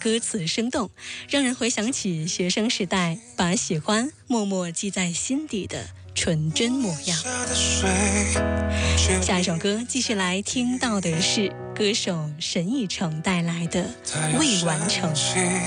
歌词生动，让人回想起学生时代把喜欢默默记在心底的纯真模样。下一首歌继续来听到的是歌手沈以诚带来的《未完成》。